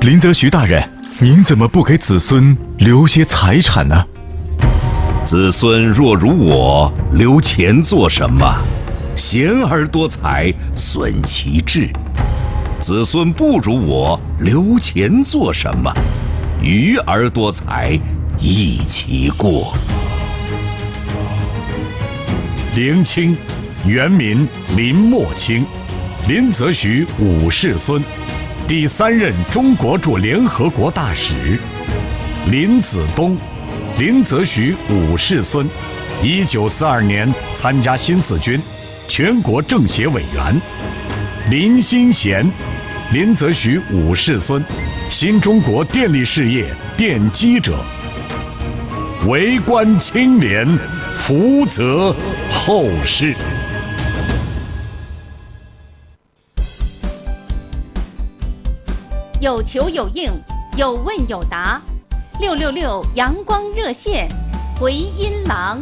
林则徐大人，您怎么不给子孙留些财产呢？ 子孙若如我，留钱做什么？贤而多财，损其志。子孙不如我，留钱做什么？愚而多财，益其过。 林清，原名林默清，林则徐五世孙，第3任中国驻联合国大使。林子东，林则徐五世孙，1942年参加新四军，全国政协委员。林新贤，林则徐五世孙，新中国电力事业奠基者。为官清廉，福泽后世。 有求有应，有问有答，666阳光热线，回音廊。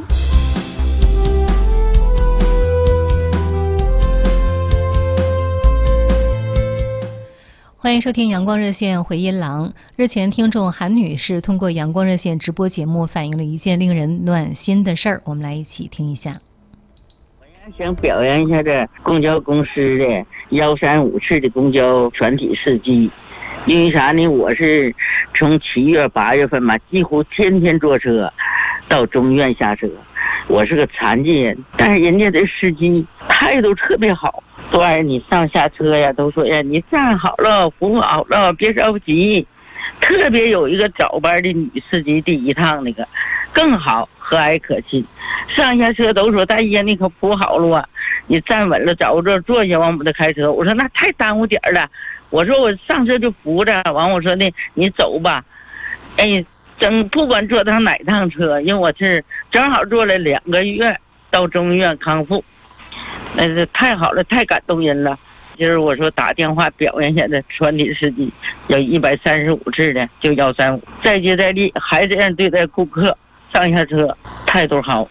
欢迎收听阳光热线回音廊。日前，听众韩女士通过阳光热线直播节目反映了一件令人暖心的事儿，我们来一起听一下。 我想表扬一下这公交公司的135次的公交全体司机，因为啥呢？我是从7月8月份嘛，几乎天天坐车到中医院下车。我是个残疾人，但是人家的司机态度特别好，都让你上下车呀，都说呀你站好了，扶好了，别着急。特别有一个早班的女司机，第一趟那个更好，和蔼可亲。上下车都说大爷你可扶好了啊，你站稳了，找个座坐下，完我再开车。我说那太耽误点了，我说我上车就扶着，完我说呢你走吧。哎，不管坐趟哪趟车，因为我是正好坐了2个月到中医院康复，那是太好了，太感动人了。就是我说打电话表扬一下这全体司机，有135次的就135，再接再厉，还这样对待顾客，上下车态度好。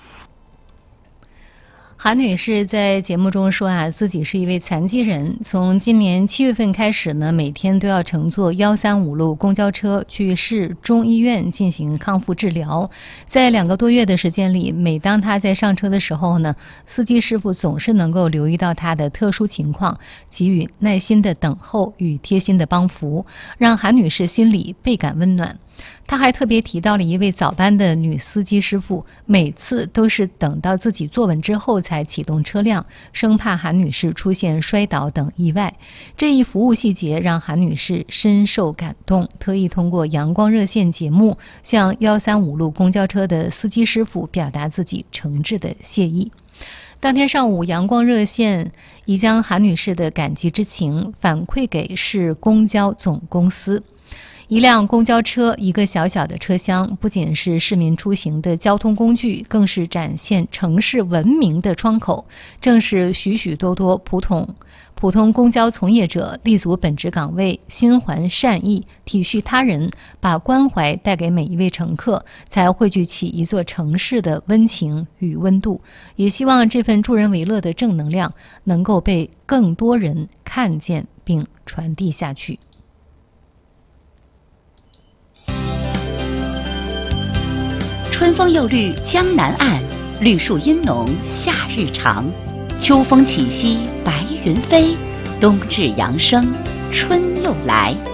韩女士在节目中说自己是一位残疾人，从今年7月份开始呢，每天都要乘坐135路公交车去市中医院进行康复治疗。在2个多月的时间里，每当她在上车的时候呢，司机师傅总是能够留意到她的特殊情况，给予耐心的等候与贴心的帮扶，让韩女士心里倍感温暖。他还特别提到了一位早班的女司机师傅，每次都是等到自己坐稳之后才启动车辆，生怕韩女士出现摔倒等意外。这一服务细节让韩女士深受感动，特意通过阳光热线节目向135路公交车的司机师傅表达自己诚挚的谢意。当天上午，阳光热线已将韩女士的感激之情反馈给市公交总公司。一辆公交车，一个小小的车厢，不仅是市民出行的交通工具，更是展现城市文明的窗口。正是许许多多普通公交从业者立足本职岗位，心怀善意，体恤他人，把关怀带给每一位乘客，才汇聚起一座城市的温情与温度。也希望这份助人为乐的正能量能够被更多人看见并传递下去。 春风又绿江南岸，绿树阴浓夏日长。秋风起兮白云飞，冬至阳生春又来。